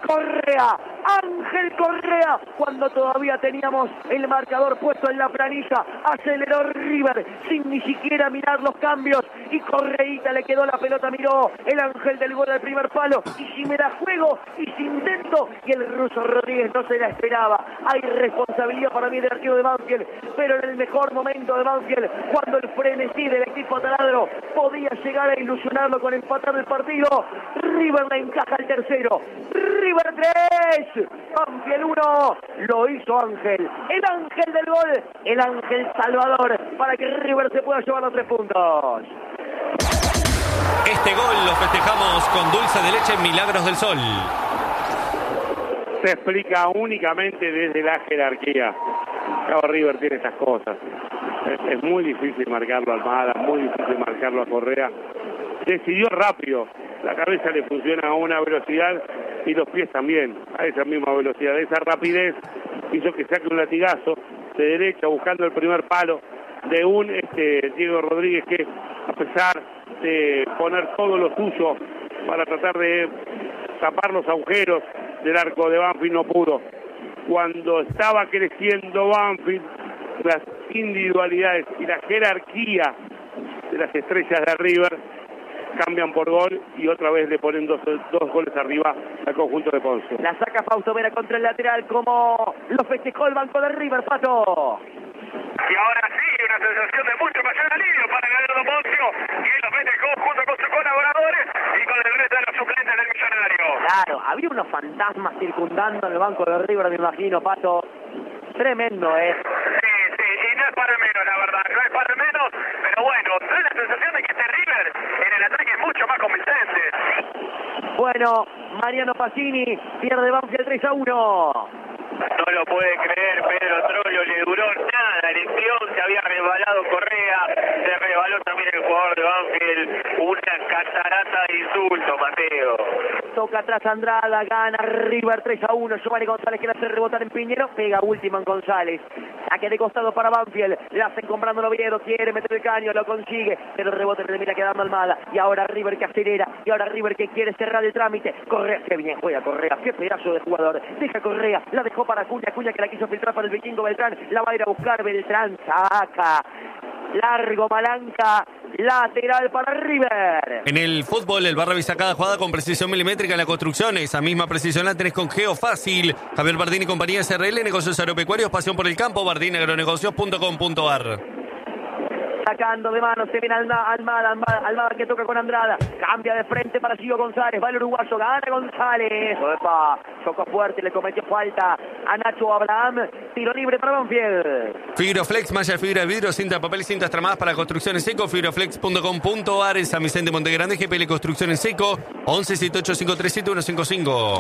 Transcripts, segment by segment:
Correa, Ángel Correa, cuando todavía teníamos el marcador puesto en la planilla, aceleró River sin ni siquiera mirar los cambios y Correita le quedó la pelota, miró el Ángel del gol al primer palo y si me da juego y si intento, y el ruso Rodríguez no se la esperaba. Hay responsabilidad para mí del arquero de Banfield, pero en el mejor momento de Banfield, cuando el frenesí del equipo taladro podía llegar a ilusionarlo con empatar el partido, River le encaja el tercero. River 3, Banfield 1, lo hizo Ángel, el Ángel del gol, el Ángel Salvador, para que River se pueda llevar los 3 puntos. Este gol lo festejamos con dulce de leche Milagros del Sol. Se explica únicamente desde la jerarquía. Claro, River tiene esas cosas. Es muy difícil marcarlo a Almada, muy difícil marcarlo a Correa. Decidió rápido, la cabeza le funciona a una velocidad y los pies también, a esa misma velocidad. Esa rapidez hizo que saque un latigazo de derecha buscando el primer palo de un Diego Rodríguez que, a pesar de poner todo lo suyo para tratar de tapar los agujeros del arco de Banfield, no pudo. Cuando estaba creciendo Banfield, las individualidades y la jerarquía de las estrellas de River cambian por gol y otra vez le ponen dos goles arriba al conjunto de Ponce. La saca Fausto Vera contra el lateral, como lo festejó el banco de River, Pato. Y ahora sí, una sensación de mucho mayor alivio para Gallardo Poncio, y lo festejó junto con sus colaboradores y con el resto de los suplentes del Millonario. Claro, había unos fantasmas circundando el banco de River, me imagino, Pato. Tremendo, Sí, y no es para menos, la verdad, no es para menos, pero bueno, da la sensación de que este River en el ataque es mucho más convincente. Bueno, Mariano Pacini pierde Banfield 3-1. No lo puede creer, Pedro Troglio, le duró nada el envión, se había resbalado Correa, se resbaló también el jugador de Banfield, una catarata de insultos, Mateo. Toca atrás Andrada, gana River 3-1, Giovanni González quiere hacer rebotar en Piñero, pega último en González. Saque de costado para Banfield, la hacen comprando el Oviedo, quiere meter el caño, lo consigue, pero el rebote le termina quedando Almada, y ahora River que acelera, y ahora River que quiere cerrar el trámite. Correa, qué bien juega Correa, qué pedazo de jugador, deja Correa, la dejó para Acuña, Acuña que la quiso filtrar para el vikingo Beltrán, la va a ir a buscar Beltrán, saca, largo Malanca, lateral para River. En el fútbol, el Barra avisa cada jugada con precisión milimétrica en la construcción. Esa misma precisión la tenés con Geofácil. Javier Bardini y compañía SRL, negocios agropecuarios, pasión por el campo, bardiniagronegocios.com.ar. Sacando de mano, se viene Almada que toca con Andrada, cambia de frente para Gio González, va el uruguayo, gana González, opa, chocó fuerte, le cometió falta a Nacho Abraham, tiro libre para Banfield. Fibroflex, malla de fibra de vidrio, cinta de papel y cintas tramadas para construcciones seco, fibroflex.com.ar. En San Vicente Montegrande, GPL Construcción en Seco, 11 78 537 155.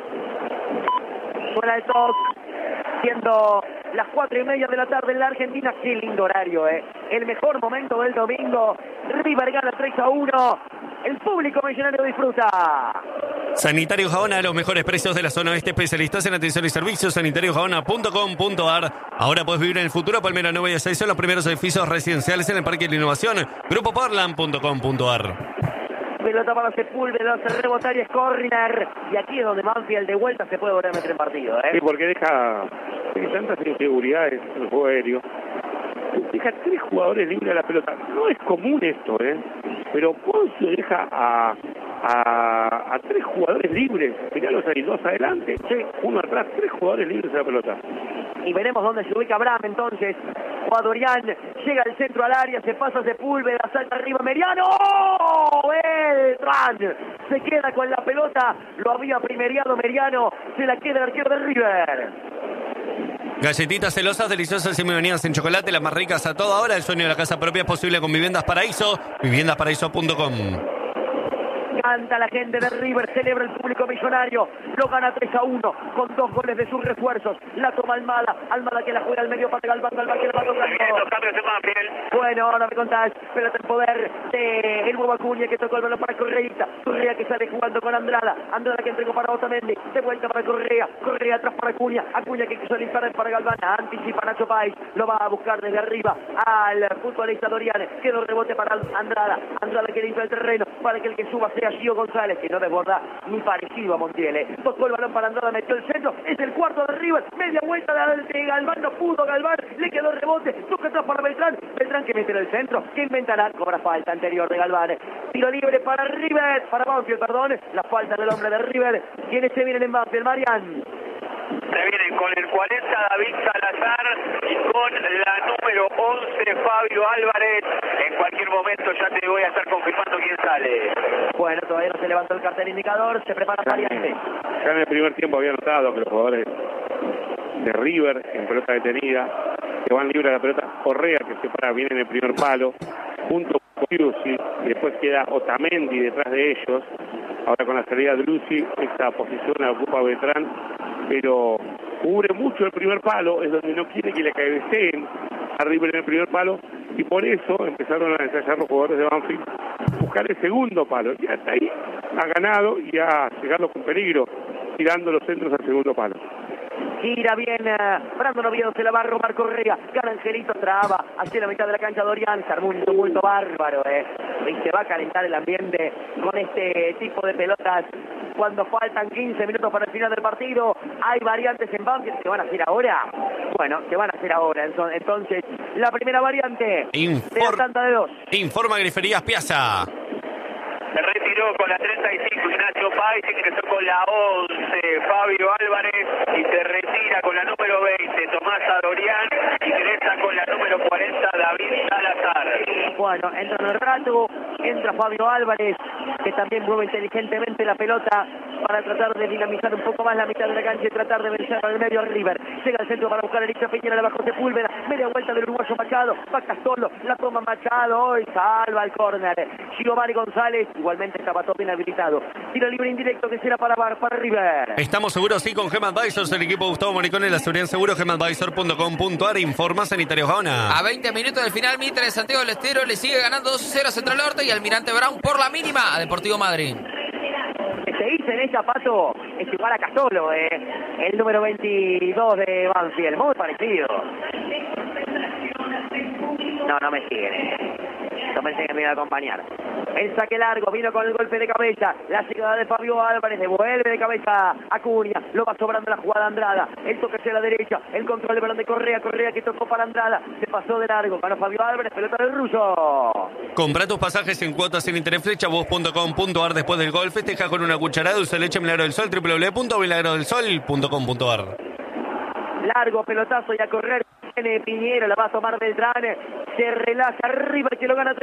Suena el toque, siendo las 4:30 de la tarde en la Argentina. Qué lindo horario, el mejor momento del domingo. River gana 3-1. El público millonario disfruta. Sanitario Jabona, los mejores precios de la zona oeste, especialistas en atención y servicios, sanitariojabona.com.ar. Ahora puedes vivir en el futuro. Palmera 9 y 6 son los primeros edificios residenciales en el Parque de la Innovación. Grupoportland.com.ar. Pelota para Sepúlveda, se rebotar y es corner. Y aquí es donde Banfield de vuelta se puede volver a meter en partido, Sí, porque deja tantas inseguridades en el juego aéreo. Deja 3 jugadores libres a la pelota. No es común esto, pero Ponce deja a 3 jugadores libres. Miralos ahí, 2 adelante, uno atrás, 3 jugadores libres a la pelota. Y veremos dónde se ubica Abraham entonces. Guadorian llega al centro al área, se pasa Sepúlveda, salta arriba Meriano. Beltrán se queda con la pelota, lo había primeriado Meriano, se la queda el arquero de River. Galletitas celosas, deliciosas y muy venidas en chocolate, las más ricas a toda hora. El sueño de la casa propia es posible con Viviendas Paraíso, viviendasparaíso.com. Canta la gente de River, celebra el público millonario, lo gana 3-1 con 2 goles de sus refuerzos. La toma Almada que la juega al medio para Galván que la va tocando. Bueno, ahora me contás, pelota en poder de el nuevo Acuña que tocó el balón para Correita, Correa que sale jugando con Andrada que entregó para Otamendi, de vuelta para Correa atrás para Acuña que quiso limpiar para Galván, anticipa Nacho Páez, lo va a buscar desde arriba al futbolista Dorian, quedó rebote para Andrada que limpia el terreno para que el que suba sea Gio González, que no desborda ni parecido a Montiel. Tocó el balón para Andrada, metió el centro, es el cuarto de River, media vuelta de Galván, no pudo Galván, le quedó rebote, toca atrás para Beltrán que mete en el centro, que inventará, cobra falta anterior de Galván, tiro libre para River, para Banfield, perdón, la falta del hombre de River, quienes se vienen en Banfield, Marian. Se vienen con el 40 David Salazar y con la número 11 Fabio Álvarez. En cualquier momento ya te voy a estar confirmando quién sale. Bueno, todavía no se levantó el cartel indicador, se prepara variante. Ya en el primer tiempo había notado que los jugadores de River en pelota detenida, que van libre a la pelota, Correa que se para bien en el primer palo, junto con Drusi, y después queda Otamendi detrás de ellos. Ahora con la salida de Drusi, esta posición la ocupa Beltrán, pero cubre mucho el primer palo, es donde no quiere que le cabeceen a River en el primer palo, y por eso empezaron a ensayar los jugadores de Banfield buscar el segundo palo, y hasta ahí ha ganado y a llegarlo con peligro, tirando los centros al segundo palo. Gira bien, Brandon Oviedo se la va a robar Correa, gana Angelito, traba, hacia la mitad de la cancha Dorian, se armó un tumulto bárbaro, y se va a calentar el ambiente con este tipo de pelotas. Cuando faltan 15 minutos para el final del partido, hay variantes en Banfield. ¿Se van a hacer ahora? Bueno, se van a hacer ahora. Entonces, la primera variante de la tanda de 2. Informa Griferías Piazza. Se retiró con la 35 Ignacio Páez, ingresó con la 11 Fabio Álvarez y se retira con la número 20 Tomás Adorián, ingresa con la número 40 David Salazar. Bueno, entra en el rato, entra Fabio Álvarez, que también mueve inteligentemente la pelota para tratar de dinamizar un poco más la mitad de la cancha y tratar de vencer al medio al River. Llega al centro para buscar a Elisa Piñera, abajo Sepúlveda, media vuelta del uruguayo Machado, va Castolo, la toma Machado, hoy salva el córner. Giovanni González, igualmente estaba todo bien habilitado. Tiro libre indirecto que será para River. Estamos seguros, sí, con Gem Advisors, el equipo Gustavo Moricone, la seguridad en seguro, gemadvisor.com.ar, informa Sanitario Gaona. A 20 minutos del final, Mitre de Santiago del Estero le sigue ganando 2-0 a Central Norte y Almirante Brown por la mínima a Deportivo Madrid. Se dice en esta, Pato, es igual a Castolo, el número 22 de Banfield, muy parecido. No me siguen. No pensé que me iba a acompañar. El saque largo, vino con el golpe de cabeza. La llegada de Fabio Álvarez, devuelve de cabeza Acuña. Lo va sobrando la jugada Andrada. El toque hacia la derecha. El control de balón de Correa. Correa que tocó para Andrada. Se pasó de largo. Ganó Fabio Álvarez. Pelota del ruso. Compra tus pasajes en cuotas sin interés. Flechavos.com.ar. Después del gol, festeja con una cucharada. Usa leche Milagro del Sol. www.milagrodelsol.com.ar. Largo pelotazo y a correr. Viene Piñera, la va a tomar Beltrán. Se relaja River que lo gana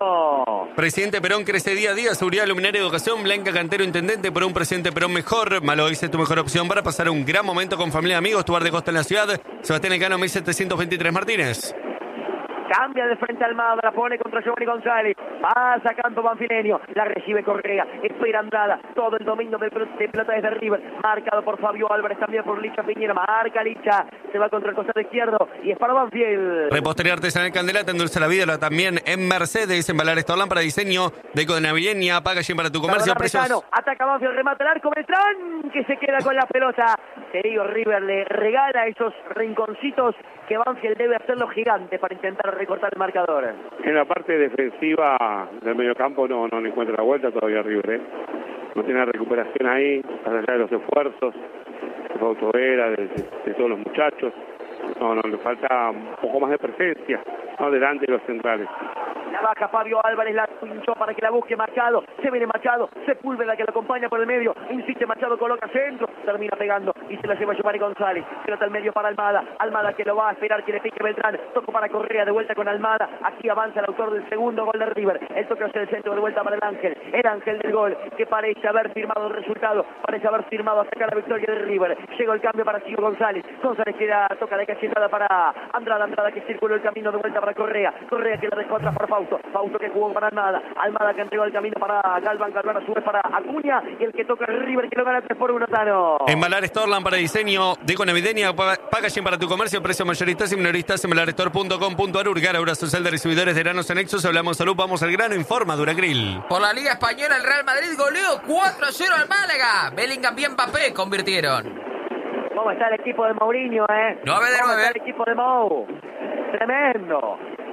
3-1. Presidente Perón crece día a día. Seguridad, luminaria, educación. Blanca Cantero, intendente. Por un presidente Perón mejor. Malóis es tu mejor opción para pasar un gran momento con familia y amigos. Tu bar de costa en la ciudad. Sebastián Elcano, 1723 Martínez. Cambia de frente al Almada, la pone contra Giovanni González. Pasa Canto Banfileño, la recibe Correa, espera Andrada, todo el dominio de pelota desde River, marcado por Fabio Álvarez, también por Licha Piñera, marca Licha, se va contra el costado izquierdo y es para Banfield. Repostería Artesanal Candela, te endulza la vida, también en Mercedes, en Valares Torlán para diseño, deco de navideña, packaging para tu comercio, precios. Ataca Banfield, remata el arco, Beltrán, que se queda con la pelota. Te digo, River le regala esos rinconcitos que Banfield debe hacerlo gigante para intentar recortar el marcador. En la parte defensiva del mediocampo no le encuentra la vuelta todavía River, No tiene la recuperación ahí, más allá de los esfuerzos de Fautovera, de todos los muchachos. No, le falta un poco más de presencia, ¿no? Delante de los centrales. La baja Fabio Álvarez, la pinchó para que la busque Machado. Se viene Machado, Sepúlveda que lo acompaña por el medio. Insiste Machado, coloca centro, termina pegando y se la lleva Giovanni González. Pelota al medio para Almada. Almada que lo va a esperar que le pique Beltrán. Toco para Correa, de vuelta con Almada. Aquí avanza el autor del segundo gol de River. El toque hacia el centro, de vuelta para el Ángel. El Ángel del gol que parece haber firmado el resultado. Parece haber firmado hasta acá la victoria de River. Llega el cambio para Gio González. González que toca de cachetada para Andrada. Andrada que circuló el camino, de vuelta para Correa. Correa que la dejó atrás para Fausto. Fausto que jugó para Almada. Almada que entregó el camino para Galván. Galván a su vez para Acuña. Y el que toca el River que lo gana 3-1, Tano. En Valares Torlan para diseño, deco navideña, packaging para tu comercio, precios mayoristas y minoristas en valarestor.com.ar. Urgar, ahora social de distribuidores de granos anexos. Hablamos salud, vamos al grano, informa Duragril. Por la Liga Española, el Real Madrid goleó 4-0 al Málaga. Bellingham y Mbappé convirtieron. ¿Cómo está el equipo de Mourinho, 9 de 9. ¿Cómo está el equipo de Mou? Tremendo.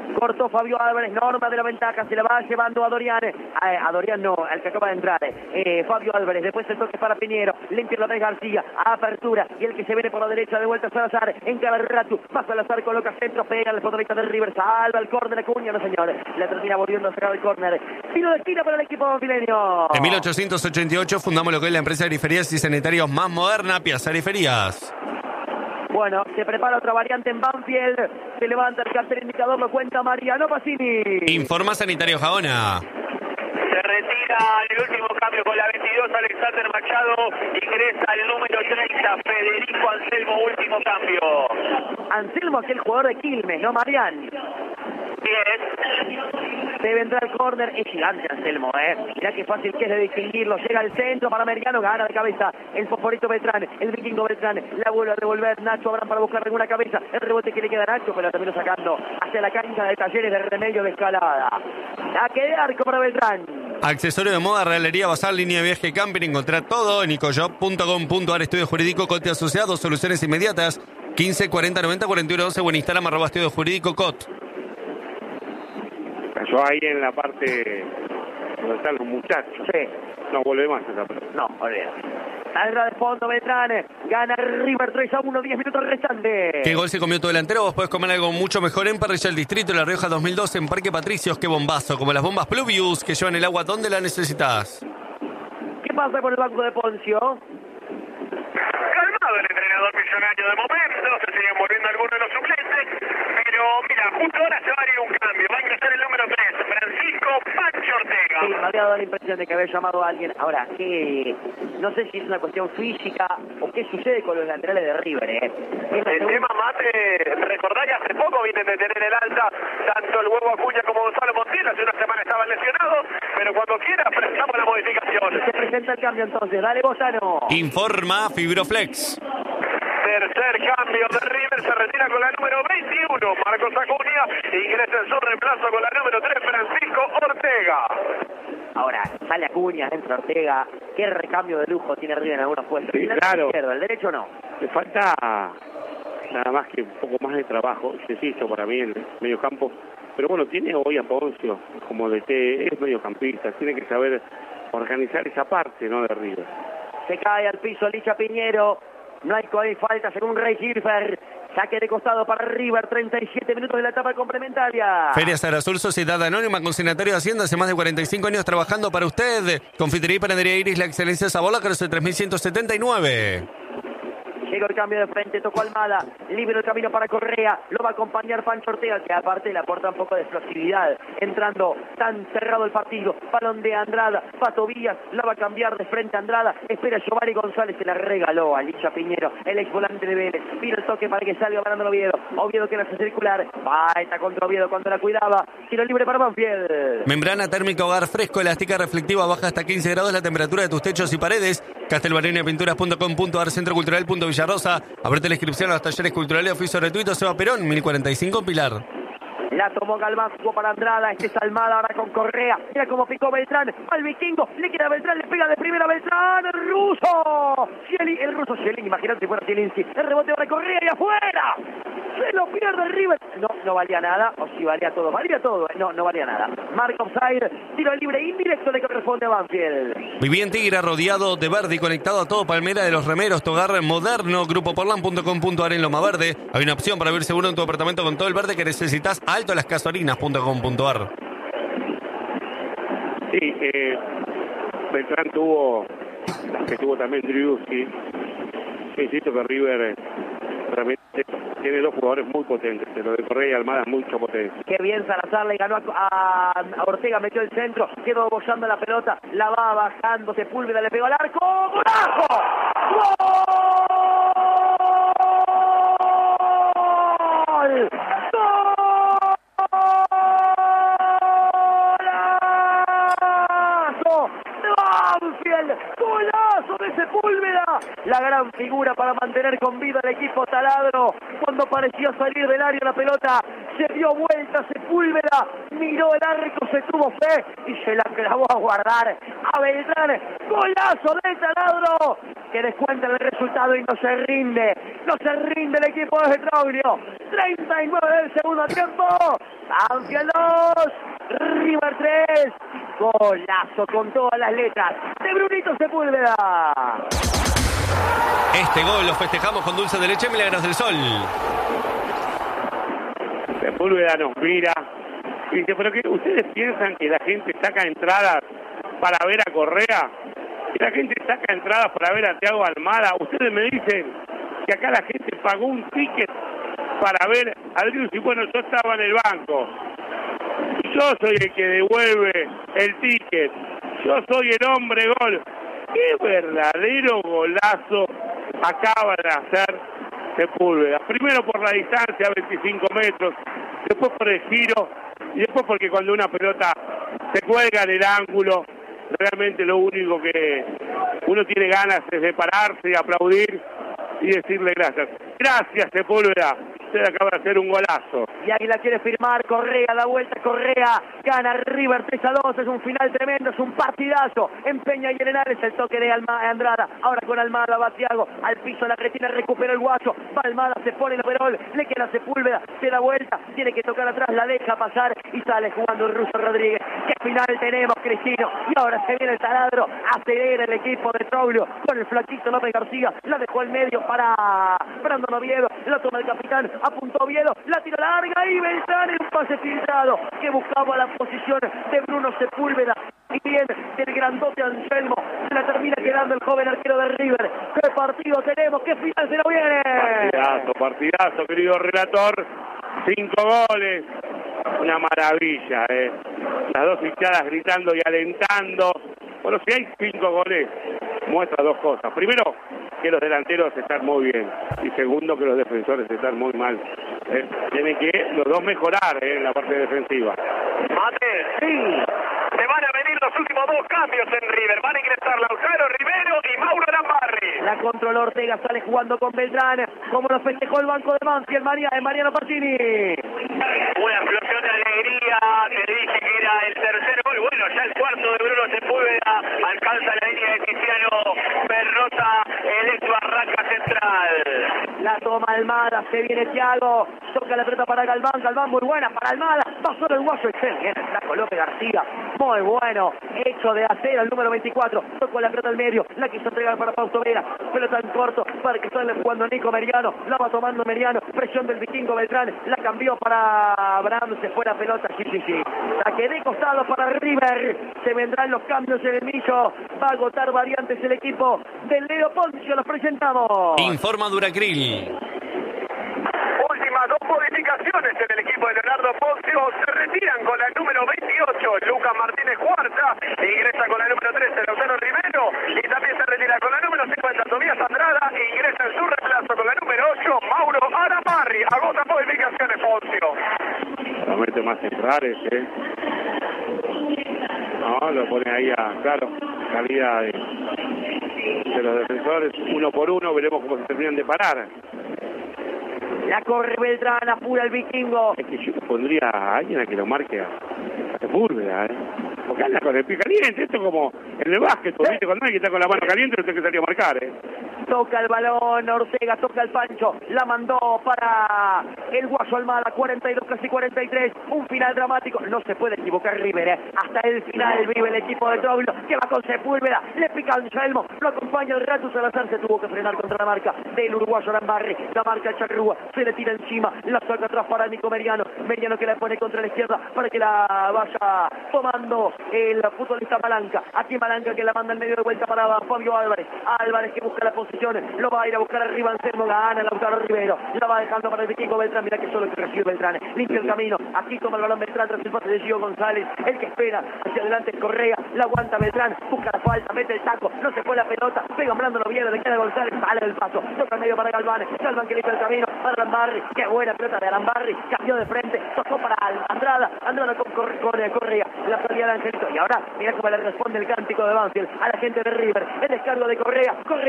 Cortó Fabio Álvarez, Norma de la ventaja, se la va llevando a Dorian. A Dorian no, al que acaba de entrar. Fabio Álvarez, después el toque para Piñero, limpia la de García, apertura, y el que se viene por la derecha de vuelta a Salazar, encara el Ratu, va Salazar, coloca centro, pega al futbolista de River, salva el córner de Cunha, no señores, le termina volviendo a sacar el córner. Tiro de esquina para el equipo brasileño. En 1888 fundamos lo que es la empresa de Ariferías y Sanitarios más moderna, Piazza Ariferías. Bueno, se prepara otra variante en Banfield, se levanta el cartel indicador, lo cuenta Mariano Pacini. Informa Sanitario Gaona. Se retira el último cambio con la 22 Alexander Machado, ingresa el número 30 Federico Anselmo, último cambio. Anselmo, aquel jugador de Quilmes, ¿no, Marian? Bien. Debe entrar el córner, es gigante Anselmo, mirá qué fácil que es de distinguirlo, llega al centro para Meriano, gana de cabeza el Fosforito Beltrán, el vikingo Beltrán, la vuelve a devolver Nacho Abraham para buscar alguna cabeza, el rebote que le queda a Nacho, pero la terminó sacando hacia la cancha de Talleres de Remedio de Escalada. Saque de arco para Beltrán. Accesorio de moda, realería, bazar, línea de viaje, camping, encontrar todo en ecoshop.com.ar, estudio jurídico, Cote Asociados, soluciones inmediatas, 15 40 90 41 12 o en Instagram @estudio jurídico COT. Cayó ahí en la parte donde están los muchachos. Sí. No vuelve más esa pelota. No, olvida. Salga de fondo Beltrán, gana River 3-1, 10 minutos restantes. ¿Qué gol se comió tu delantero? Vos podés comer algo mucho mejor en Parrilla El Distrito, La Rioja 2012, en Parque Patricios. ¡Qué bombazo! Como las bombas Pluvius que llevan el agua donde la necesitas. ¿Qué pasa con el banco de Poncio? Calmado el entrenador millonario de momento, se siguen volviendo algunos de los suplentes, pero mira, justo ahora se va a ir un cambio, va a ingresar el número 3, Francisco Pancho Ortega. Sí, me había dado la impresión de que había llamado a alguien. Ahora, que no sé si es una cuestión física o qué sucede con los laterales de River, El tema Mate, recordá que hace poco vienen de tener el alta tanto el Huevo Acuña como Gonzalo Montiel, hace una semana estaban lesionados, pero cuando quiera presentamos la modificación. Se presenta el cambio entonces, dale Bozano. Informa Fibroflex. Tercer cambio de River, se retira con la número 21, Marcos Acuña, ingresa en su reemplazo con la número 3, Francisco Ortega. Ahora, sale Acuña, entra Ortega. Qué recambio de lujo tiene River en algunos puestos. Sí, ¿Y la claro. izquierda, el derecho no? Le falta nada más que un poco más de trabajo, sencillo para mí en el medio campo. Pero bueno, tiene hoy a Poncio como DT, es mediocampista, tiene que saber organizar esa parte, ¿no?, de River. Se cae al piso Licha Piñero. No hay falta según Rey Gilfer. Saque de costado para River, 37 minutos de la etapa complementaria. Feria Sarazul, Sociedad Anónima, consignatario de Hacienda, hace más de 45 años trabajando para usted. Confitería y Panadería Iris, la excelencia Sabola, Carlos 3179. Llega el cambio de frente, tocó Almada, libre el camino para Correa, lo va a acompañar Pancho Ortega, que aparte le aporta un poco de explosividad, entrando tan cerrado el partido, balón de Andrada, Pato Vías, la va a cambiar de frente a Andrada, espera Giovanni González, se la regaló a Licha Piñero, el ex volante de Vélez, vino el toque para que salga ganando Oviedo que la hace circular, está contra Oviedo cuando la cuidaba, tiro libre para Banfield. Membrana térmica hogar fresco, elástica reflectiva, baja hasta 15 grados la temperatura de tus techos y paredes. Castelbarreniapinturas.com.ar, Centro Cultural Villarrosa. Abrete la inscripción a los talleres culturales de oficio gratuito. Seba Perón, 1045 Pilar. La tomó Galván, jugó para Andrada, es Almada ahora con Correa. Mira cómo picó Beltrán al vikingo, le queda Beltrán, le pega de primera Beltrán, el ruso. El ruso Schelin, imagínate si fuera Zielinski. El rebote ahora Correa y afuera. Se lo pierde el River. No valía nada, o si valía todo, no valía nada. Marco offside, tiro libre indirecto de que corresponde a Banfield. Viví en Tigre, rodeado de verde y conectado a todo Palmera de los Remeros, tu hogar moderno, grupoporlan.com.ar en Loma Verde. Hay una opción para vivir seguro en tu apartamento con todo el verde que necesitas, altolascasorinas.com.ar. Sí, Beltrán tuvo también Driussi. Insisto que River realmente tiene dos jugadores muy potentes, lo de Correa y Almada mucha potencia. Qué bien Salazar, le ganó a Ortega, metió el centro, quedó bollando la pelota, la va bajando, Sepúlveda le pegó al arco, ¡golazo! ¡Gol! ¡Golazo! ¡Banfield! ¡Golazo de Sepúlveda! La gran figura para mantener con vida al equipo taladro. Cuando parecía salir del área la pelota, se dio vuelta Sepúlveda, miró el arco, se tuvo fe y se la clavó a guardar a Beltrán. Golazo del taladro que descuenta el resultado y no se rinde el equipo de Troglio. 39 del segundo tiempo, Banfield 2, River 3. Golazo con todas las letras de Brunito Sepúlveda. Este gol lo festejamos con dulce de leche Milagros del Sol. Sepúlveda nos mira y dice, pero que ustedes piensan que la gente saca entradas para ver a Correa, que la gente saca entradas para ver a Thiago Almada. Ustedes me dicen que acá la gente pagó un ticket para ver a Adrián. Y bueno, yo estaba en el banco, yo soy el que devuelve el ticket, yo soy el hombre gol. Qué verdadero golazo acaba de hacer Sepúlveda. Primero por la distancia, 25 metros, después por el giro y después porque cuando una pelota se cuelga en el ángulo, realmente lo único que uno tiene ganas es de pararse y aplaudir y decirle gracias. Gracias, Sepúlveda. Usted acaba de hacer un golazo. Y Águila quiere firmar, Correa da vuelta, Correa gana River 3-2, es un final tremendo, es un partidazo. En Peña y Arenales el toque de Andrada, ahora con Almada va Thiago, al piso la cretina, recupera el guacho, va Almada, se pone el overol, le queda Sepúlveda, se da vuelta, tiene que tocar atrás, la deja pasar y sale jugando el ruso Rodríguez. ¿Qué final tenemos, Cristino? Y ahora se viene el taladro, acelera el equipo de Troglio con el flaquito López García, la dejó al medio para Brandon Oviedo, la toma el capitán, apuntó Oviedo, la tira larga y Beltrán en un pase filtrado que buscaba la posición de Bruno Sepúlveda y bien del grandote Anselmo, se la termina quedando el joven arquero de River. ¿Qué partido tenemos? ¿Qué final se nos viene? Partidazo, querido relator. 5 goles, una maravilla, las dos hinchadas gritando y alentando. Bueno, si hay 5 goles, muestra dos cosas. Primero, que los delanteros están muy bien. Y segundo, que los defensores están muy mal. Tienen que los dos mejorar en la parte defensiva. Mate, sí. Se van a venir los últimos 2 cambios en River. Van a ingresar Lautaro Rivero y Mauro Lambarri. La controla Ortega, sale jugando con Beltrán. Como lo festejó el banco de Banfield, Mariano Partini. Una explosión de alegría. Te dije que era el tercer gol. Bueno, ya el cuarto de Bruno Sepúlveda. Alcanza la línea de Tiziano Perrota. El ex Barraca central. La toma Almada, se viene Thiago. Toca la pelota para Galván, muy buena para Almada. Va solo el guaso, excelente. El flaco López García, muy bueno. Hecho de acero, el número 24. Tocó la pelota al medio, la quiso entregar para Fausto Vera. Pelota en corto, para que sale jugando Nico Meriano. La va tomando Meriano. Presión del vikingo Beltrán. La cambió para Abraham, se fue la pelota. Sí. Saque de costado para River. Se vendrán los cambios en el millo. Va a agotar variantes el equipo de Leo Poncio. Los presentamos. Informa Duracril. Últimas 2 modificaciones en el equipo de Leonardo Poncio. Se retiran con la número 28, Lucas Martínez Cuarta. Ingresa con la número 13, Lautaro Rivero. Y también se retira con la número 50, Tobías Andrada. Ingresa en su reemplazo con la número 8, Mauro Aramarri. Agota modificaciones Poncio. Promete más centrales, No, lo pone ahí claro, calidad de los defensores, uno por uno, veremos cómo se terminan de parar. La corre Beltrán, apura el vikingo. Es que yo pondría a alguien a que lo marque a Sepúlveda, porque anda con el pie caliente, esto como en el básquet, ¿viste? Cuando alguien está con la mano caliente, no tiene que salir a marcar, Toca el balón, Ortega toca el Pancho, la mandó para el Guaso Almada, 42, casi 43, un final dramático, no se puede equivocar River, hasta el final vive el equipo de Troglio, que va con Sepúlveda, le pica Anselmo, lo acompaña el Rato Salazar, se tuvo que frenar contra la marca del uruguayo Lambarri, la marca de Charrúa, se le tira encima, la saca atrás para Nico Meriano que la pone contra la izquierda para que la vaya tomando el futbolista Malanca, aquí Malanca que la manda en medio de vuelta para Fabio Álvarez que busca la posición, lo va a ir a buscar arriba Anselmo, gana Lautaro Rivero, la va dejando para el vikingo Beltrán, mira que solo que recibe Beltrán, limpia el camino, aquí toma el balón Beltrán tras el pase de Gio González, el que espera hacia adelante es Correa, la aguanta Beltrán, busca la falta, mete el taco, no se fue la pelota, pega un Brandon Oviedo, le queda González, sale del paso, toca el medio para Galván que limpia el camino para Lambarri, qué buena pelota de Lambarri, cambió de frente, tocó para Andrada con Correa, la salida de Angelito, y ahora mira cómo le responde el cántico de Banfield a la gente de River, el descargo de Correa que la mandó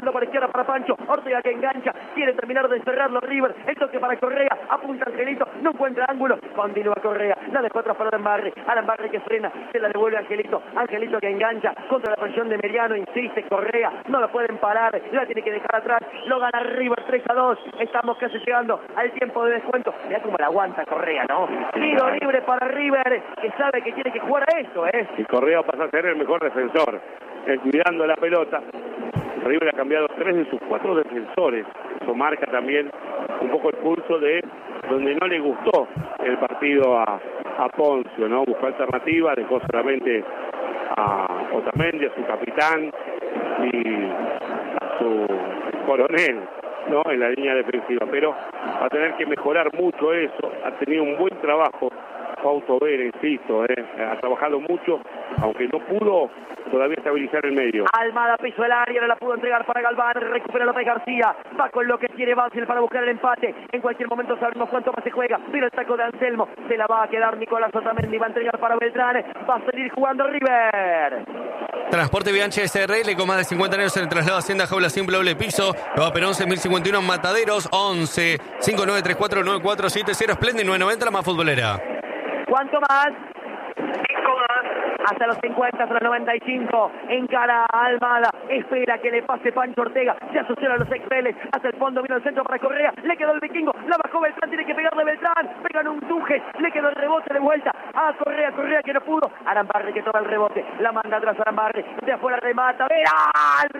jugando por izquierda para Pancho. Ortega que engancha, quiere terminar de cerrarlo River. El toque para Correa, apunta Angelito, no encuentra ángulo. Continúa Correa, la dejó atrás para Arambarri. Arambarri que frena, se la devuelve Angelito. Angelito que engancha contra la presión de Meriano, insiste Correa, no lo pueden parar, la tiene que dejar atrás. Lo gana River 3-2. Estamos casi llegando al tiempo de descuento. Mirá cómo la aguanta Correa, ¿no? Tiro libre para River, que sabe que tiene que jugar a eso, ¿eh? Y Correa pasa a ser el mejor defensor, cuidando la pelota. River ha cambiado 3 de sus 4 defensores. Eso marca también un poco el pulso de donde no le gustó el partido a Poncio, ¿no? Buscó alternativa, dejó solamente a Otamendi, a su capitán y a su coronel, ¿no? En la línea defensiva, pero va a tener que mejorar mucho eso. Ha tenido un buen trabajo Fausto Vera, insisto, ha trabajado mucho, aunque no pudo todavía estabilizar el medio. Almada pisó el área, no la pudo entregar para Galván, recupera López García, va con lo que quiere Banfield para buscar el empate. En cualquier momento sabemos cuánto más se juega, pero el taco de Anselmo se la va a quedar Nicolás Otamendi, va a entregar para Beltrán, va a seguir jugando River. Transporte Bianchi SRL con más de 50 años en el traslado Hacienda Jaula Simple doble piso. Nueva Perón 1051 Mataderos 11 5934 9470 Splendid 990 la más futbolera. ¿Cuánto más? 5 más. Hasta los 50, hasta los 95. Encara a Almada. Espera que le pase Pancho Ortega. Se asoció a los ex-Vélez. Hacia el fondo vino el centro para Correa. Le quedó el vikingo. La bajó Beltrán. Tiene que pegarle Beltrán. Pegan un tuje. Le quedó el rebote de vuelta. A Correa. Correa que no pudo. Arambarri que toma el rebote. La manda atrás Arambarri. De afuera remata. ¡Verá! El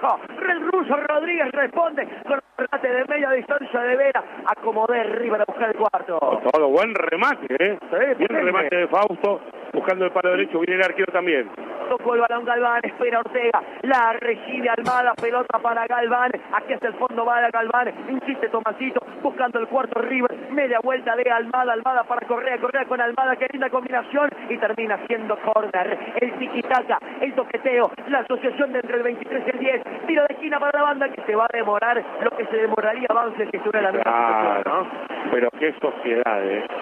ruso Rodríguez responde con un remate de media distancia de Vera. Acomodé River a buscar el cuarto. Todo buen remate, Sí, bien remate de Fausto. Buscando el palo derecho, viene el arquero también. Tocó el balón Galván, espera Ortega, la recibe Almada, pelota para Galván, aquí hacia el fondo va a Galván, insiste Tomasito, buscando el cuarto River, media vuelta de Almada, Almada para Correa, Correa con Almada, qué linda combinación, y termina siendo córner, el tiquitaca, el toqueteo, la asociación de entre el 23 y el 10, tiro de esquina para la banda que se va a demorar, lo que se demoraría Banfield que estuviera la misma situación, ¿no? Pero qué sociedad,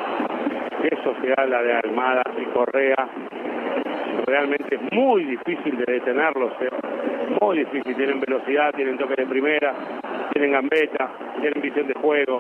qué sociedad la de Almada y Correa. Realmente es muy difícil de detenerlos, muy difícil. Tienen velocidad, tienen toque de primera, tienen gambeta, tienen visión de juego.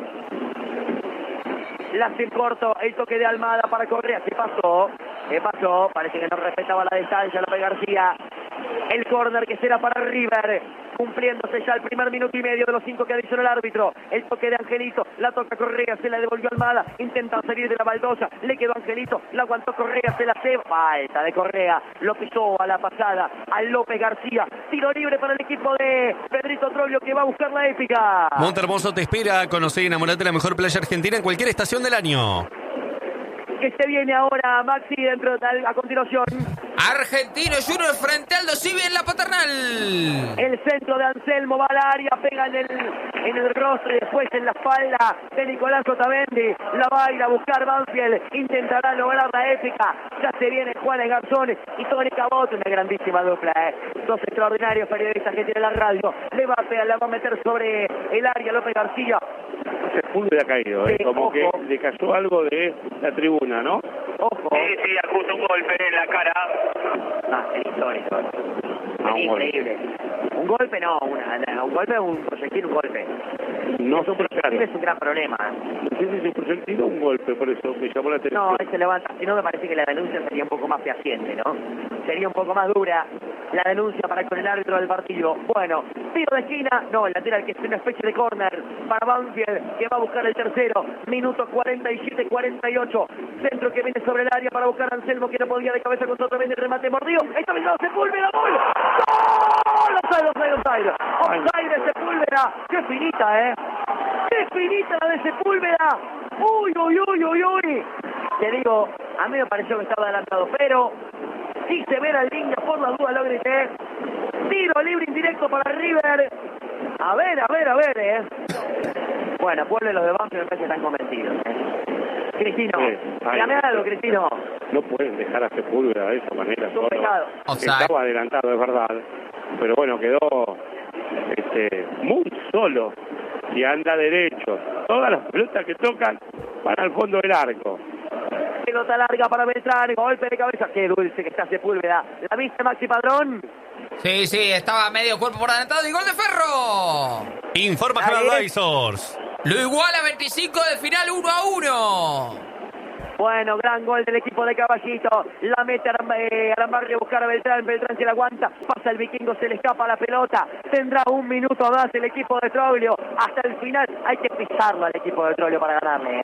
La en corto, el toque de Almada para Correa. ¿Qué pasó? ¿Qué pasó? Parece que no respetaba la distancia López García. El córner que será para River, cumpliéndose ya el primer minuto y medio de los 5 que adicionó el árbitro. El toque de Angelito, la toca Correa, se la devolvió Almada, intentan salir de la baldosa, le quedó Angelito, la aguantó Correa, se la ceba, falta de Correa, lo pisó a la pasada, a López García, tiro libre para el equipo de Pedrito Troglio que va a buscar la épica. Montermoso te espera, conocer y enamorarte de la mejor playa argentina en cualquier estación del año. Que se viene ahora Maxi dentro a continuación. Argentino Junior frente al Dosivi en la Paternal. El centro de Anselmo va al área, pega en el rostro y después en la espalda de Nicolás Otamendi. La va a ir a buscar Banfield, intentará lograr la épica. Ya se viene Juan Garzón y Tony Cabot, una grandísima dupla. Dos extraordinarios periodistas que tiene la radio. Le va a meter sobre el área López García. Ese fútbol ha caído, como que le cayó algo de la tribuna, ¿no? Ojo. Sí, justo un golpe en la cara. Es histórico. Increíble. Un golpe no, un golpe, un proyectil, un golpe. No es un proyectil, es un gran problema. No sé si es un proyectil o un golpe, por eso me llamó la atención. No, se levanta, si no me parece que la denuncia sería un poco más fehaciente, ¿no? Sería un poco más dura la denuncia para con el árbitro del partido. Bueno, tiro de esquina, no, el lateral que es una especie de córner para Banfield, que va a buscar el tercero, minuto 47-48, centro que viene sobre el área para buscar a Anselmo, que no podía de cabeza contra otro el remate mordido, esta vez no, Sepúlveda, gol, ¡gol! Offside de Sepúlveda, qué finita, qué finita la de Sepúlveda, uy, te digo, a mí me pareció que estaba adelantado, pero sí se ve la línea, por la duda lo grité, tiro libre indirecto para River, a ver, Bueno, Puebla y los de Banfield me parece que están convencidos, Cristino, dígame algo, Cristino. No pueden dejar a Sepúlveda de esa manera. Es un pecado. Estaba adelantado, es verdad, pero bueno, quedó muy solo y anda derecho. Todas las pelotas que tocan van al fondo del arco. Pelota larga para Beltrán, golpe de cabeza, qué dulce que está Sepúlveda. ¿La viste, Maxi Padrón? Sí, estaba medio cuerpo por adelantado y gol de Ferro. Informa Ahí General es. Advisors. Lo iguala 25 de final 1-1. Bueno, gran gol del equipo de Caballito. La mete Arambarri a buscar a Beltrán. Beltrán se la aguanta. Pasa el vikingo, se le escapa la pelota. Tendrá un minuto más el equipo de Troglio. Hasta el final hay que pisarlo al equipo de Troglio para ganarle.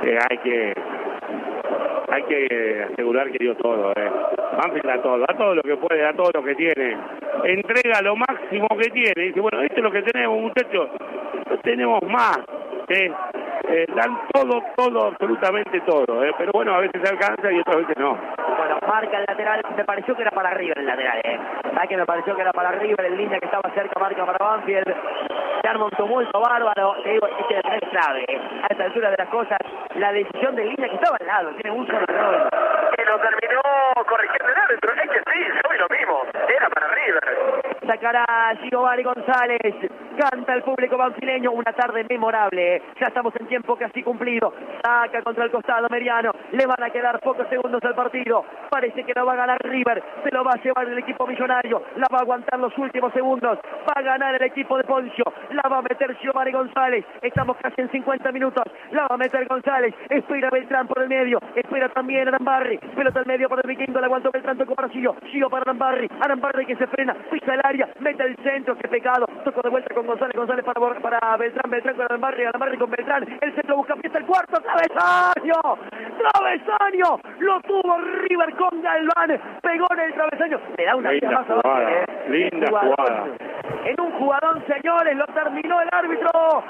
Hay que asegurar que dio todo. Banfield da todo lo que puede, da todo lo que tiene. Entrega lo máximo que tiene. Dice, bueno, esto es lo que tenemos, muchachos. No tenemos más. Dan todo, absolutamente todo. Pero bueno, a veces alcanza y otras veces no. Bueno, marca el lateral. Me pareció que era para River el lateral. ¿Sabes que me pareció que era para River? En línea que estaba cerca, marca para Banfield. Se arma un tumulto bárbaro. Te digo, este lateral es clave. A esta altura de las cosas, la decisión de línea que estaba al lado. Tiene un solo error. Que lo terminó corrigiendo el árbitro. Es que sí, yo vi lo mismo. Era para River. Sacará Giovanni González. Canta el público banfileño. Una tarde memorable. Ya estamos en tiempo casi cumplido. Saca contra el costado Meriano. Le van a quedar pocos segundos al partido. Parece que no va a ganar River. Se lo va a llevar el equipo millonario. La va a aguantar los últimos segundos. Va a ganar el equipo de Poncio. La va a meter Giovanni González. Estamos casi en 50 minutos. La va a meter González. Espera Beltrán por el medio. Espera también Arambarri. Pelota al medio por el vikingo. La aguantó Beltrán. Tocó para Gio. Gio para Arambarri. Arambarri que se frena. Pisa el área. Mete el centro. Qué pecado. Tocó de vuelta con González. González para Beltrán. Beltrán con Arambarri. Arambarri con Beltrán. El centro busca pieza el cuarto. ¡Travesaño! ¡Travesaño! Lo tuvo River con Galván. Pegó en el travesaño. Le da una Linda más jugada. abajo. Linda jugada. En un jugadón, señores, lo terminó el árbitro.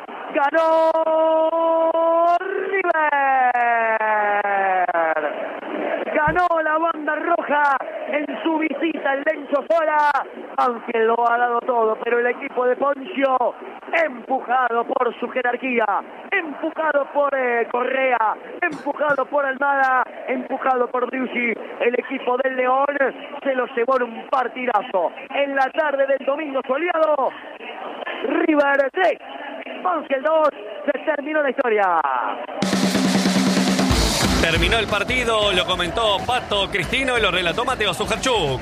Ganó River. Ganó la banda roja en su visita al Lencho Sola. Aunque lo ha dado todo, pero el equipo de Poncio, empujado por su jerarquía, empujado por Correa, empujado por Almada, empujado por Driussi, el equipo del León se lo llevó en un partidazo. En la tarde del domingo soleado, River 3, Banfield 2, se terminó la historia. Terminó el partido, lo comentó Pato Cristino y lo relató Mateo Sujarchuk.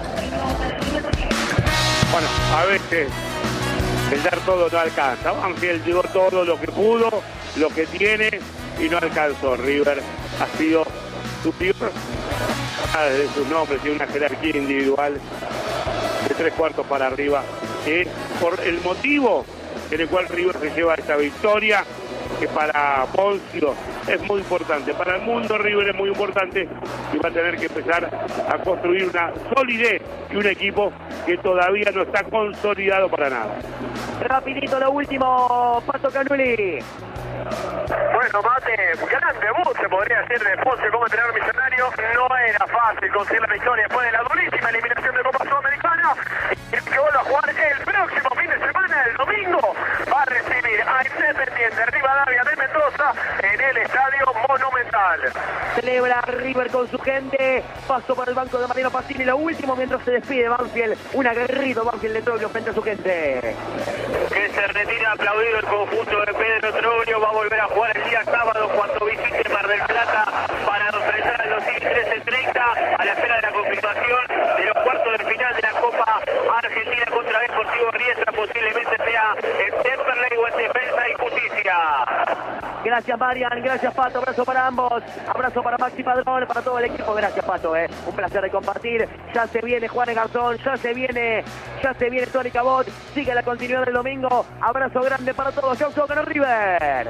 Bueno, a veces el dar todo no alcanza. Banfield dio todo lo que pudo, lo que tiene y no alcanzó. River ha sido superior desde sus nombres y una jerarquía individual de 3/4 para arriba. Por el motivo en el cual River se lleva esta victoria, que para Poncio es muy importante, para el mundo River es muy importante y va a tener que empezar a construir una solidez y un equipo que todavía no está consolidado para nada. Rapidito lo último, Pato Canuli. Bueno, Mate, gran debut se podría decir de Poncio como entrenador millonario. No era fácil conseguir la victoria después de la durísima eliminación de Copa Sudamericana. Y que vuelva a jugar el próximo fin de semana, el domingo, va a recibir a Independiente Rivadavia de Mendoza en el Estadio Monumental. Celebra River con su gente. Paso por el banco de Mariano Pacini. Lo último mientras se despide Banfield. Un aguerrido Banfield de Troglio frente a su gente. Que se retira aplaudido el conjunto de Pedro Troglio. Va a volver a jugar el día sábado cuando visite Mar del Plata para enfrentar a los 13:30 a la espera de la confirmación de los cuartos de final de la Copa Argentina contra Deportivo Riestra. Posiblemente sea en Temperley o en Defensa y Justicia. Gracias Marian, gracias Pato, abrazo para ambos, abrazo para Maxi Padrón, para todo el equipo, gracias Pato, un placer de compartir. Ya se viene Juan Garzón, ya se viene Tony Cabot, sigue la continuidad del domingo, abrazo grande para todos, chau chau, ganó River.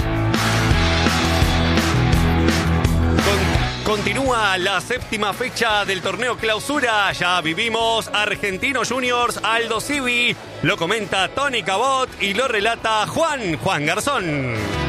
Continúa la séptima fecha del torneo Clausura. Ya vivimos Argentinos Juniors, Aldo Civi. Lo comenta Tony Cabot y lo relata Juan Garzón.